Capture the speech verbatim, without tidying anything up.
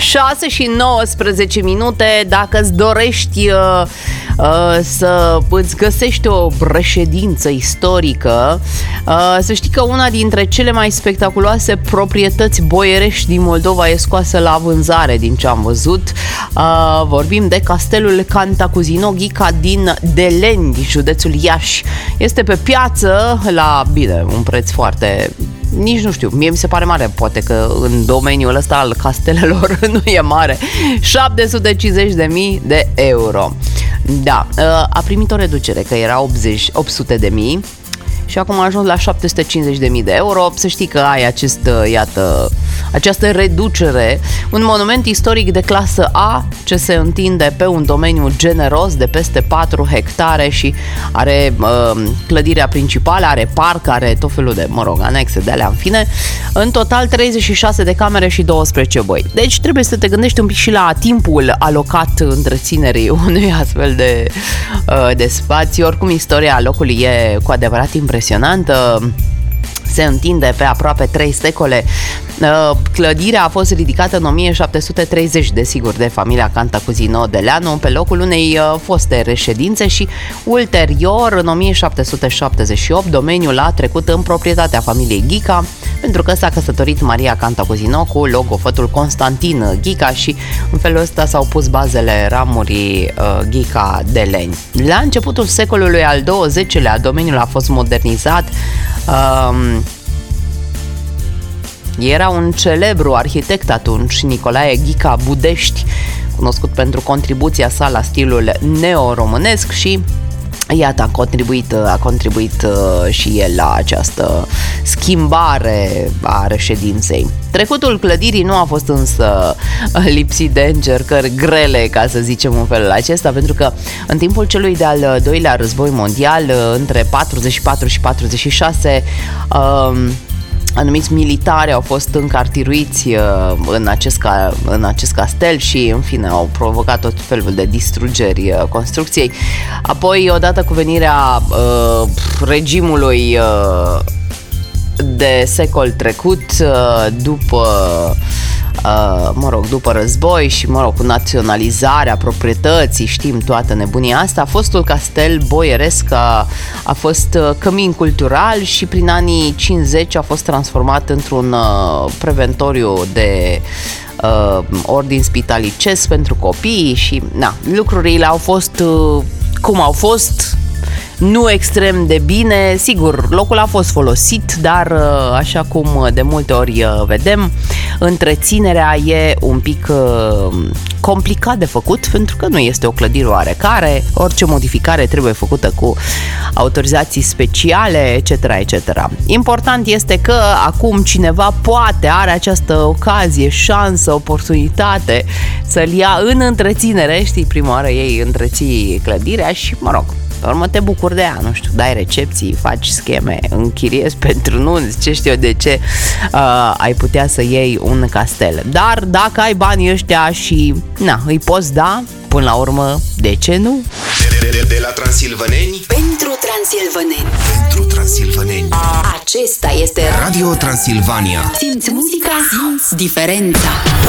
șase și nouăsprezece minute. Dacă îți dorești uh, uh, să îți găsești o reședință istorică, uh, să știi că una dintre cele mai spectaculoase proprietăți boierești din Moldova e scoasă la vânzare, din ce am văzut. Uh, vorbim de castelul Cantacuzino Ghica din Deleni, din județul Iași. Este pe piață la, bine, un preț foarte... nici nu știu, mie mi se pare mare, poate că în domeniul ăsta al castelelor nu e mare. șapte sute cincizeci de mii de euro. Da, a primit o reducere, că era optzeci, opt sute de mii și acum a ajuns la șapte sute cincizeci de mii de euro. Să știi că ai acest, iată, această reducere. Un monument istoric de clasă A ce se întinde pe un domeniu generos de peste patru hectare și are uh, clădirea principală, are parc, are tot felul de, mă rog, anexe de alea, în fine. În total treizeci și șase de camere și doisprezece băi. Deci trebuie să te gândești un pic și la timpul alocat întreținerii unui astfel de, uh, de spațiu. Oricum, istoria locului e cu adevărat impresionantă. Se întinde pe aproape trei secole. Clădirea a fost ridicată în o mie șapte sute treizeci, desigur, de familia Cantacuzino Deleanu, pe locul unei foste reședințe și ulterior, în o mie șapte sute șaptezeci și opt, domeniul a trecut în proprietatea familiei Ghica, pentru că s-a căsătorit Maria Cantacuzino cu logofătul Constantin Ghica și în felul ăsta s-au pus bazele ramurii uh, Ghica Deleni. La începutul secolului al douăzecilea, domeniul a fost modernizat. Um, Era un celebru arhitect atunci, Nicolae Ghica Budești, cunoscut pentru contribuția sa la stilul neo-românesc și iată, a contribuit, a contribuit uh, și el la această schimbare a reședinței. Trecutul clădirii nu a fost însă lipsit de încercări grele, ca să zicem în felul acesta, pentru că în timpul celui de-al doilea război mondial, între patruzeci și patru și patruzeci și șase, uh, anumiți militari au fost încartiruiți în acest, ca, în acest castel și, în fine, au provocat tot felul de distrugeri construcției. Apoi, odată cu venirea uh, regimului uh, de secol trecut, uh, după Uh, mă rog, după război și, mă rog, cu naționalizarea proprietății, știm toată nebunia asta, fostul castel boieresc a, a fost cămin cultural și prin anii cincizeci a fost transformat într-un uh, preventoriu de uh, ordin spitalicesc pentru copii și, na, lucrurile au fost uh, cum au fost, nu extrem de bine. Sigur, locul a fost folosit, dar așa cum de multe ori vedem, întreținerea e un pic complicat de făcut, pentru că nu este o clădire oarecare, orice modificare trebuie făcută cu autorizații speciale, et cetera, et cetera. Important este că acum cineva poate, are această ocazie, șansă, oportunitate să-l ia în întreținere, știi, prima oară ei întreții clădirea și, mă rog, pe urmă te bucuri de ea, nu știu, dai recepții, faci scheme, închiriezi pentru nunți, ce știu eu de ce uh, ai putea să iei un castel. Dar dacă ai banii ăștia și, na, îi poți da, până la urmă, de ce nu? De, de, de la Transilvaneni pentru Transilvaneni. Pentru Transilvaneni. Acesta este Radio Transilvania. Simți muzica, simți diferența.